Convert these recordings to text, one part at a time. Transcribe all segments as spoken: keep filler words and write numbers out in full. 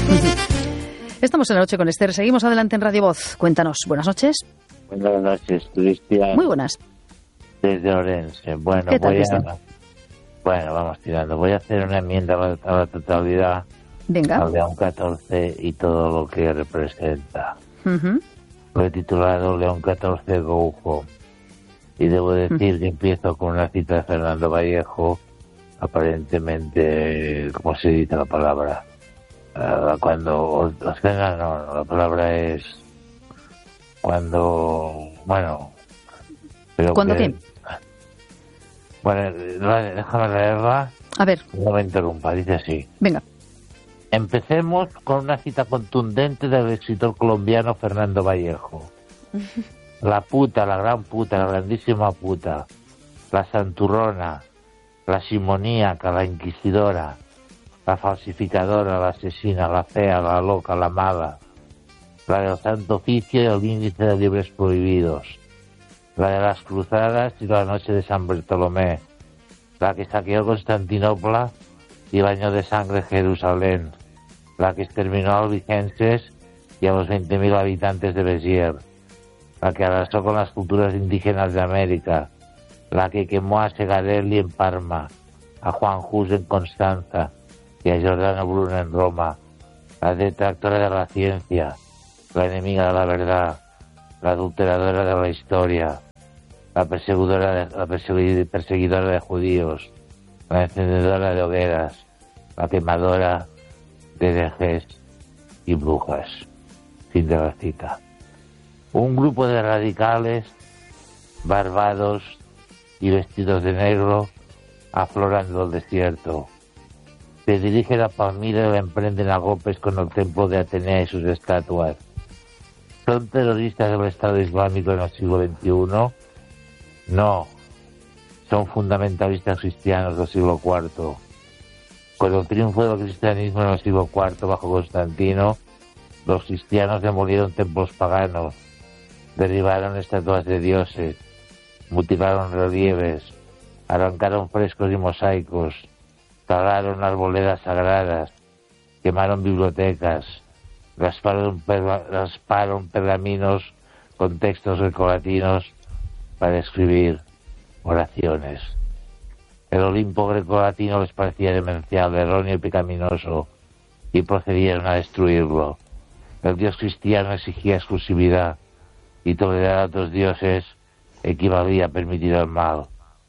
Estamos en la noche con Esther. Seguimos adelante en Radio Voz. Cuéntanos. Buenas noches. Buenas noches, Cristian. Muy buenas. Desde Orense. Bueno, ¿Qué tal, voy Cristian? a... Bueno, vamos tirando. Voy a hacer una enmienda a la, a la totalidad Venga. al León catorce y todo lo que representa. Uh-huh. Lo he titulado León catorce Go Home. Y debo decir uh-huh. que empiezo con una cita de Fernando Vallejo, aparentemente, ¿cómo se dice la palabra? Uh, cuando... No, no, la palabra es... Cuando... Bueno... Pero ¿Cuándo que, qué? Bueno, déjame leerla. A ver. No me interrumpa, dice así. Venga. Empecemos con una cita contundente del escritor colombiano Fernando Vallejo. La puta, la gran puta, la grandísima puta, la santurrona, la simoníaca, la inquisidora, la falsificadora, la asesina, la fea, la loca, la mala, la del santo oficio y el índice de libros prohibidos, la de las cruzadas y la noche de San Bartolomé, la que saqueó Constantinopla y bañó de sangre Jerusalén, la que exterminó a albigenses y a los veinte mil habitantes de Béziers, la que arrasó con las culturas indígenas de América, la que quemó a Segarelli en Parma, a Juan Hus en Constanza y a Giordano Bruno en Roma, la detractora de la ciencia, la enemiga de la verdad, la adulteradora de la historia, la perseguidora de, la perseguidora de judíos, la encendedora de hogueras, la quemadora de herejes y brujas. Fin de la cita. Un grupo de radicales, barbados y vestidos de negro, aflorando el desierto. Se dirigen a Palmira y la emprenden a golpes con el templo de Atenea y sus estatuas. ¿Son terroristas del Estado Islámico en el siglo veintiuno? No, son fundamentalistas cristianos del siglo cuarto. Con el triunfo del cristianismo en el siglo cuarto bajo Constantino, los cristianos demolieron templos paganos, derribaron estatuas de dioses, mutilaron relieves, arrancaron frescos y mosaicos, talaron arboledas sagradas, quemaron bibliotecas, rasparon, perga, rasparon pergaminos con textos grecolatinos para escribir oraciones. El Olimpo grecolatino les parecía demencial, erróneo y pecaminoso, y procedieron a destruirlo. El dios cristiano exigía exclusividad, y tolerar a otros dioses equivalía a permitir el mal.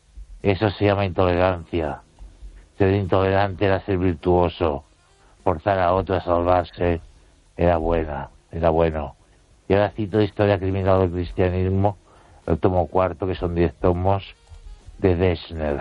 Eso se llama intolerancia. Ser intolerante era ser virtuoso. Forzar a otro a salvarse era buena, era bueno. Y ahora cito Historia Criminal del Cristianismo, el tomo cuarto, que son diez tomos, de Dessner.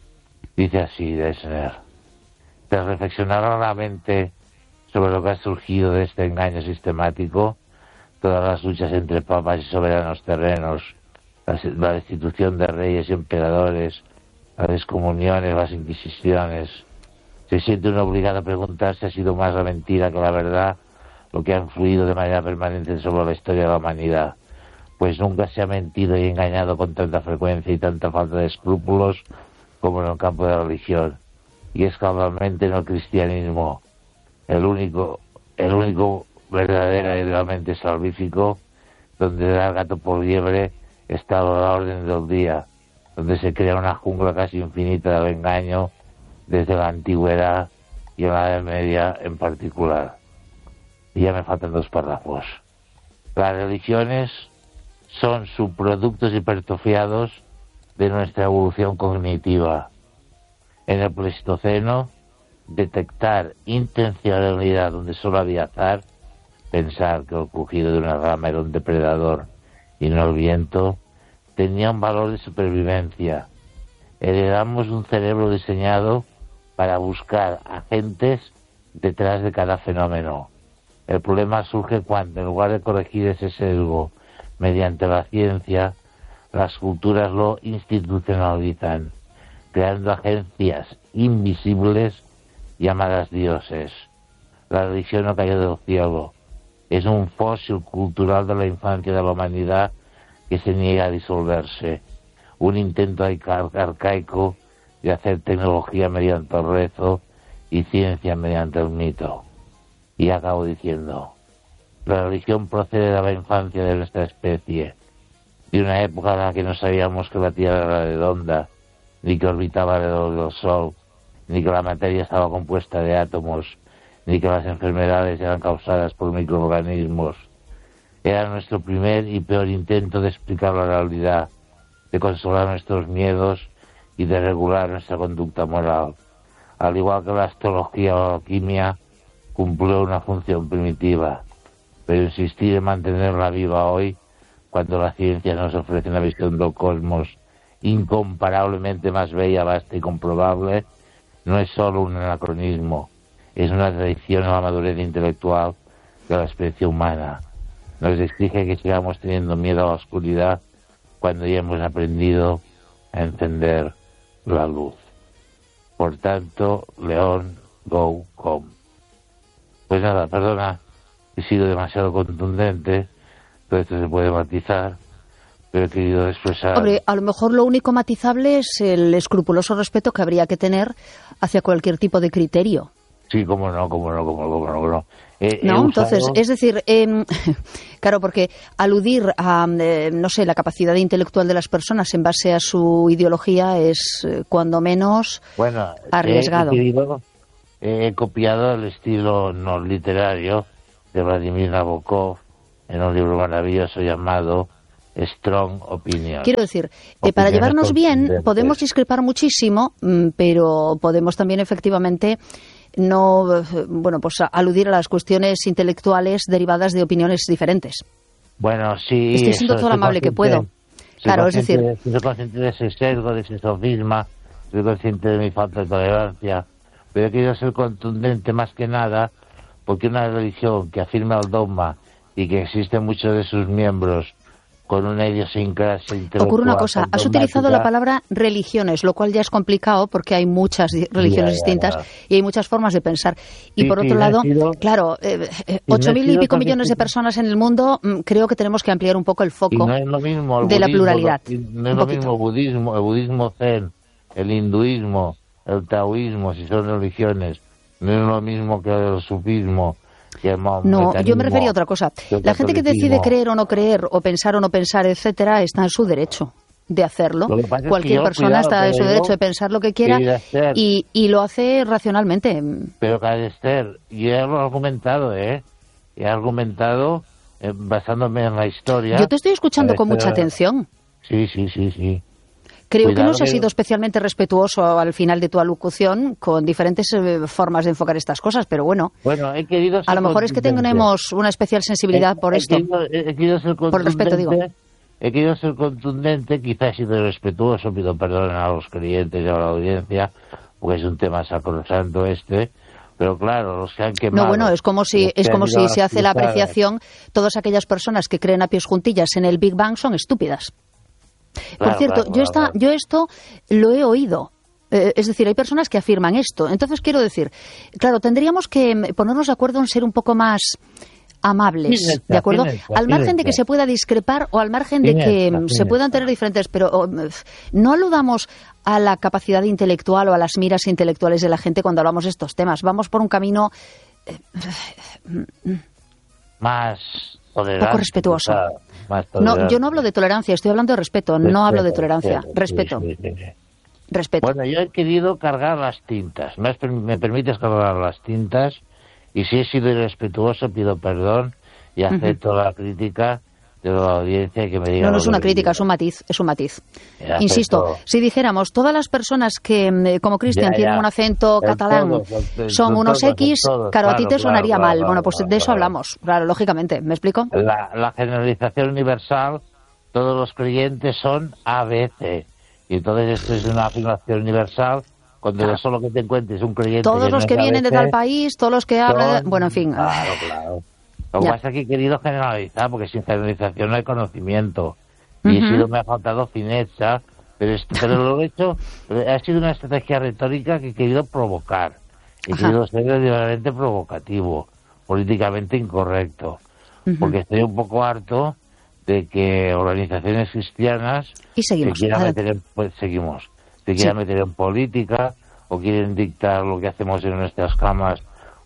Dice así Dessner: tras reflexionar largamente sobre lo que ha surgido de este engaño sistemático, todas las luchas entre papas y soberanos terrenos, la, la destitución de reyes y emperadores, las descomuniones, las inquisiciones, se siente uno obligado a preguntar si ha sido más la mentira que la verdad lo que ha influido de manera permanente sobre la historia de la humanidad, pues nunca se ha mentido y engañado con tanta frecuencia y tanta falta de escrúpulos como en el campo de la religión. Y es cabalmente en el cristianismo el único, el único verdadero y realmente salvífico, donde dar gato por liebre está a la orden del día, donde se crea una jungla casi infinita del engaño desde la antigüedad y en la Edad Media en particular. Y ya me faltan dos párrafos. Las religiones son subproductos hipertrofiados de nuestra evolución cognitiva. En el Pleistoceno, detectar intencionalidad donde solo había azar, pensar que el crujido de una rama era un depredador y no el viento, tenía un valor de supervivencia. Heredamos un cerebro diseñado para buscar agentes detrás de cada fenómeno. El problema surge cuando, en lugar de corregir ese sesgo mediante la ciencia, las culturas lo institucionalizan, creando agencias invisibles llamadas dioses. La religión no cayó del cielo. Es un fósil cultural de la infancia de la humanidad que se niega a disolverse. Un intento arcaico de hacer tecnología mediante el rezo y ciencia mediante el mito. Y acabo diciendo, la religión procede de la infancia de nuestra especie, de una época en la que no sabíamos que la Tierra era redonda, ni que orbitaba alrededor del Sol, ni que la materia estaba compuesta de átomos, ni que las enfermedades eran causadas por microorganismos. Era nuestro primer y peor intento de explicar la realidad, de consolar nuestros miedos y de regular nuestra conducta moral. Al igual que la astrología o la alquimia, cumplió una función primitiva, pero insistir en mantenerla viva hoy, cuando la ciencia nos ofrece una visión del cosmos incomparablemente más bella, vasta y comprobable, no es solo un anacronismo, es una traición a la madurez intelectual de la especie humana. Nos exige que sigamos teniendo miedo a la oscuridad cuando ya hemos aprendido a encender la luz. Por tanto, León, go, come. Pues nada, perdona, he sido demasiado contundente, todo esto se puede matizar, pero he querido expresar... Hombre, a lo mejor lo único matizable es el escrupuloso respeto que habría que tener hacia cualquier tipo de criterio. Sí, cómo no, cómo no, cómo no, cómo no. Cómo no, eh, no usado... entonces, es decir, eh, claro, porque aludir a, eh, no sé, la capacidad intelectual de las personas en base a su ideología es, eh, cuando menos, bueno, arriesgado. He, querido, he copiado el estilo no literario de Vladimir Nabokov en un libro maravilloso llamado Strong Opinion. Quiero decir, eh, para llevarnos bien podemos discrepar muchísimo, pero podemos también efectivamente no, bueno, pues aludir a las cuestiones intelectuales derivadas de opiniones diferentes. Bueno, sí. Estoy siendo todo lo amable que puedo. Claro, es decir... Soy consciente de ese sesgo, de ese sofisma, soy consciente de mi falta de tolerancia, pero he querido ser contundente más que nada porque una religión que afirma el dogma y que existen muchos de sus miembros con una idiosincrasia intelectual... Ocurre una cosa, has utilizado la palabra religiones, lo cual ya es complicado porque hay muchas religiones ya, ya, distintas ya. y hay muchas formas de pensar. Y sí, por otro sí, lado, sido, claro, eh, eh, ocho mil y pico millones de personas en el mundo, creo que tenemos que ampliar un poco el foco no es lo mismo el de budismo, la pluralidad. No es lo mismo el budismo, el budismo zen, el hinduismo, el taoísmo, si son religiones, no es lo mismo que el sufismo. No, yo me refería a otra cosa. La gente que decide creer o no creer, o pensar o no pensar, etcétera, está en su derecho de hacerlo. Cualquier yo, persona cuidado, está en su derecho de pensar lo que quiera y, y lo hace racionalmente. Pero, Esther, yo he argumentado, ¿eh? He argumentado eh, basándome en la historia. Yo te estoy escuchando con mucha atención. Sí, sí, sí, sí. Creo Cuidado que no se ha que... sido especialmente respetuoso al final de tu alocución con diferentes eh, formas de enfocar estas cosas, pero bueno, bueno he querido ser a lo mejor es que tenemos una especial sensibilidad he, por he esto. Querido, he querido ser por el respeto, digo. He querido ser contundente, quizás he sido irrespetuoso, pido perdón a los creyentes y a la audiencia, porque es un tema sacrosanto este, pero claro, los que han quemado... No, bueno, es como si es como si se hace la apreciación, todas aquellas personas que creen a pies juntillas en el Big Bang son estúpidas. Por claro, cierto, claro, yo, esta, claro. yo esto lo he oído. Eh, es decir, hay personas que afirman esto. Entonces, quiero decir, claro, tendríamos que ponernos de acuerdo en ser un poco más amables, fineza, ¿de acuerdo? Fineza, al margen fineza. de que se pueda discrepar o al margen fineza, de que fineza. se puedan tener diferentes, pero oh, no aludamos a la capacidad intelectual o a las miras intelectuales de la gente cuando hablamos de estos temas. Vamos por un camino eh, más tolerante, poco respetuoso. No, yo no hablo de tolerancia, estoy hablando de respeto, respeto no hablo de tolerancia, sí, respeto. Sí, sí, sí. Respeto. Bueno, yo he querido cargar las tintas, ¿me, me permites cargar las tintas? Y si he sido irrespetuoso, pido perdón y acepto uh-huh. la crítica de la audiencia que me diga... No, no es una crítica, es un matiz, es un matiz. Insisto, si dijéramos, todas las personas que, como Cristian, ya, ya. tienen un acento el catalán, todo, el, son el, unos todo, X, todo, claro, a ti te sonaría claro, mal. Claro, bueno, pues claro, de eso claro. hablamos, claro, lógicamente. ¿Me explico? La, la generalización universal, todos los creyentes son A B C. Y entonces esto es una afirmación universal, cuando claro. solo que te encuentres un creyente... Todos que los no que es vienen A B C, de tal país, todos los que hablan... De... Bueno, en fin... Claro, claro. Lo que pasa es que he querido generalizar, porque sin generalización no hay conocimiento. Y uh-huh. he sido, me ha faltado fineza, pero, es, pero lo he hecho, ha sido una estrategia retórica que he querido provocar. He Ajá. querido ser deliberadamente provocativo, políticamente incorrecto. Uh-huh. Porque estoy un poco harto de que organizaciones cristianas y seguimos, se quieran meter en, pues, seguimos, se quieran sí. meter en política o quieren dictar lo que hacemos en nuestras camas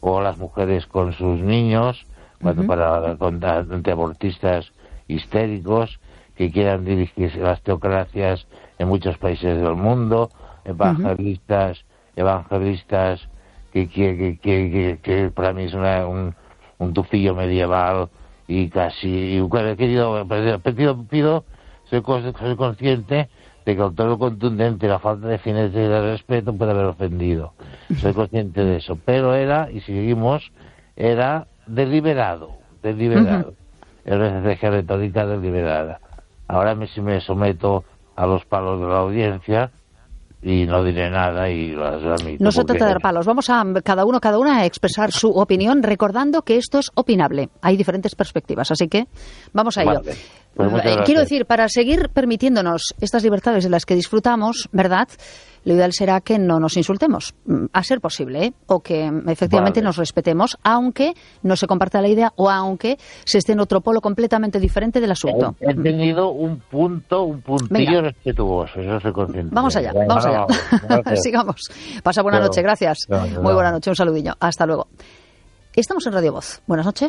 o las mujeres con sus niños, cuando uh-huh. para contra abortistas histéricos que quieran dirigirse a las teocracias en muchos países del mundo, evangelistas, uh-huh. evangelistas que, que, que, que, que para mí es una, un, un tufillo medieval y casi, y, querido, pido, pido soy, soy consciente de que el tono contundente y la falta de fineza y de respeto puede haber ofendido. Soy consciente de eso. Pero era, y seguimos, era deliberado, deliberado. Uh-huh. Era una estrategia retórica deliberada. Ahora me, si me someto a los palos de la audiencia y no diré nada y las admito. No se trata de dar palos. Vamos a cada uno, cada una a expresar su opinión, recordando que esto es opinable. Hay diferentes perspectivas, así que vamos a ello. Vale. Pues quiero decir, para seguir permitiéndonos estas libertades de las que disfrutamos, ¿verdad?, lo ideal será que no nos insultemos, a ser posible, ¿eh? O que efectivamente vale. nos respetemos, aunque no se comparta la idea o aunque se esté en otro polo completamente diferente del asunto. He, he tenido un punto, un puntillo Venga. respetuoso, eso soy consciente. Vamos allá, Venga, vamos allá. Vamos, Sigamos. Pasa buena Pero, noche, gracias. No, no, Muy buena noche, un saludillo. Hasta luego. Estamos en Radio Voz. Buenas noches.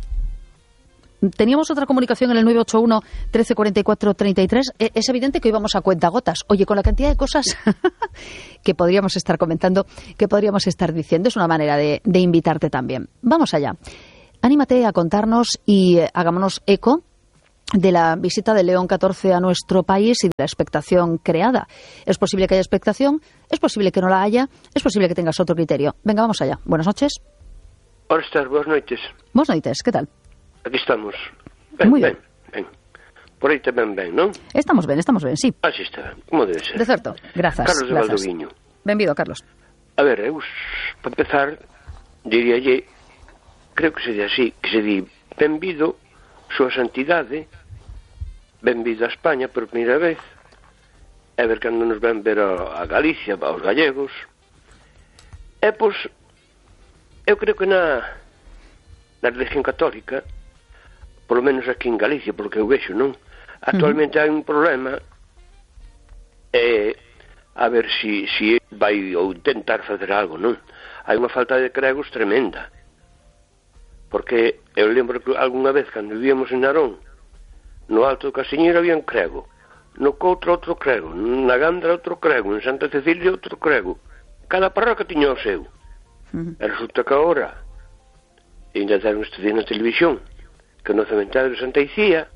Teníamos otra comunicación en el nueve ocho uno, trece cuarenta y cuatro, treinta y tres. Es evidente que hoy vamos a cuentagotas. Oye, con la cantidad de cosas que podríamos estar comentando, que podríamos estar diciendo, es una manera de, de invitarte también. Vamos allá. Anímate a contarnos y eh, hagámonos eco de la visita de León catorce a nuestro país y de la expectación creada. Es posible que haya expectación, es posible que no la haya, es posible que tengas otro criterio. Venga, vamos allá. Buenas noches. Hola, buenas noches. Buenas noches, ¿qué tal? Aquí estamos. Ben, Muy bien. Ben, ben. Por aí tamén ben, non? Estamos ben, estamos ben, sí. Así está ben, como debe ser. De certo, grazas. Carlos de Valdoviño. Benvido, Carlos. A ver, eu, para empezar, diríalle, creo que se di así, que se di, benvido, súa santidade, benvido a España por primeira vez, e ver cando nos ven ver a, a Galicia, aos gallegos. E, pois, eu creo que na, na religión católica, polo menos aquí en Galicia, porque eu vexo, non? Actualmente uh-huh. hai un problema, eh, a ver si, si vai ou intentar fazer algo, non? Hai unha falta de cregos tremenda, porque eu lembro que algunha vez, cando vivíamos en Narón, no Alto do Casiñeiro había un crego, no Coutro outro crego, na Gandra outro crego, en Santa Cecilia outro crego, cada parroquia tiña o seu. Uh-huh. E resulta que agora, ainda deron este día na televisión, que no cementerio de Santa Icía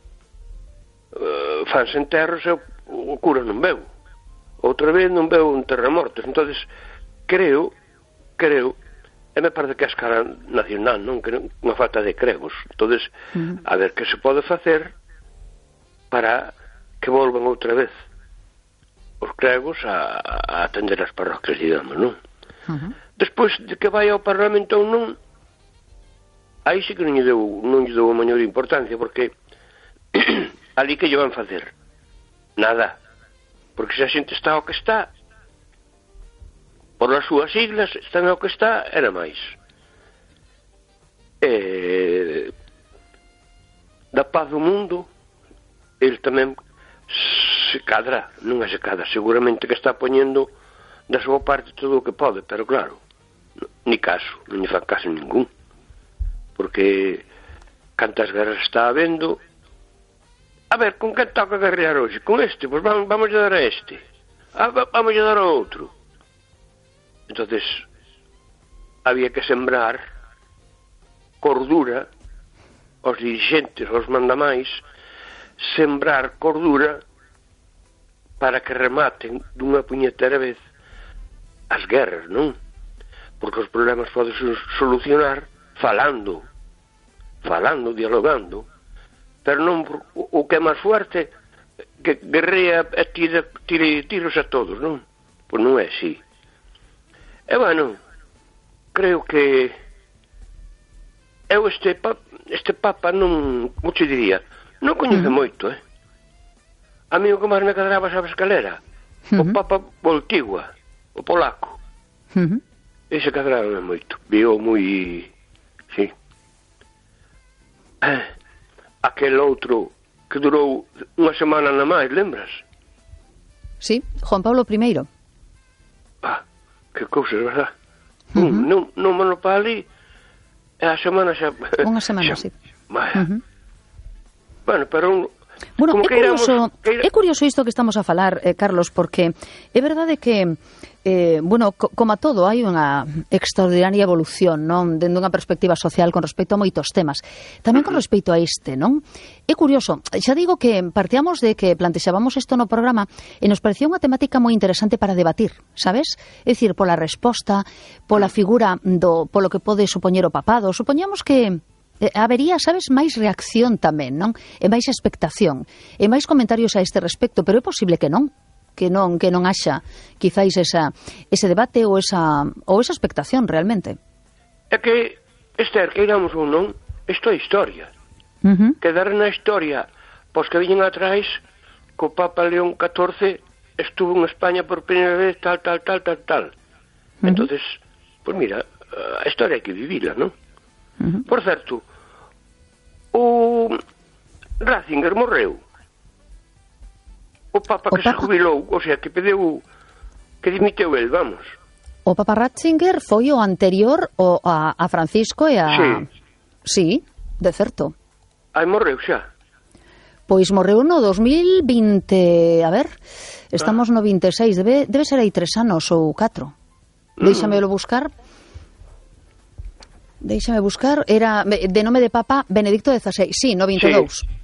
uh, fanse enterros e o cura non veu. Outra vez non veu un terremotos. Entonces creo, creo, e me parece que a escala nacional, non? Que unha falta de cregos. Entonces, uh-huh. a ver que se pode facer para que volvan outra vez os cregos a, a atender as parroquias, digamos, non? Uh-huh. Despois de que vai ao Parlamento ou non, aí sí que non lle deu, non lle deu a maior importancia, porque ali que lle van facer? Nada. Porque se a xente está ao que está, por as súas siglas, están ao que está, era máis. E da paz do mundo, ele tamén se cadra, non é se cadra, seguramente que está poñendo da súa parte todo o que pode, pero claro, ni caso, non lle fan caso ningún. Porque cantas guerras está habendo. A ver, con que toca guerrear hoxe? Con este? Pois vamos, vamos a dar a este. Ah, vamos a dar a outro. Entonces había que sembrar cordura aos dirigentes, aos mandamais, sembrar cordura para que rematen dunha puñetera vez as guerras, non? Porque os problemas poden solucionar falando, falando, dialogando, pero non o que é máis fuerte que guerrea e tira, tira tiros a todos, non? Pois non é así. E bueno, creo que eu este papa, este papa non, como te diría, non coñece uh-huh. moito, eh? A mí o que máis me cadraba, sabes cal era? Uh-huh. O papa Voltigua, o polaco. Uh-huh. Ese cadraba moito, viu moi... sí. Eh, aquel outro que durou unha semana na máis, lembras? Sí, Juan Pablo I. Ah, que cousas, verdad? Uh -huh. un, no, no Monopoly, a semana xa... Unha semana, xa, sí. Uh -huh. Bueno, pero... Un, bueno, é curioso, iramos, que... é curioso isto que estamos a falar, eh, Carlos, porque é verdade que, eh, bueno, co, como a todo, hai unha extraordinaria evolución, non? Dende unha perspectiva social con respecto a moitos temas. Tamén con respecto a este, non? É curioso, xa digo que partíamos de que plantexábamos isto no programa e nos parecía unha temática moi interesante para debatir, sabes? É dicir, pola resposta, pola figura do, polo que pode supoñer o papado. Supoñamos que Eh, habería, sabes, máis reacción tamén, non? E máis expectación, e máis comentarios a este respecto, pero é posible que non, que non, que non haxa quizáis esa, ese debate ou esa, ou esa expectación realmente. É que, Esther, que iramos ou non, isto é historia. Uh -huh. Quedar na historia, pois que viñen atrás, co Papa León catorce estuvo en España por primeira vez, tal, tal, tal, tal, tal. Uh -huh. Entonces, pois mira, a historia hai que vivila, non? Uh -huh. Por certo, o Ratzinger morreu. O Papa o que Papa... se jubilou, o sea, que pedeu, que dimiteu el, vamos. O Papa Ratzinger foi o anterior o a, a Francisco e a... Sí. Sí, de certo. Ai, morreu xa. Pois morreu no dos mil vinte, a ver, estamos ah. no vinte e seis, debe, debe ser aí tres anos ou catro. Mm. Deixamelo buscar... Deixame buscar, era de nome de Papa Benedicto dezasseis, sí, no vinte e dous. Sí.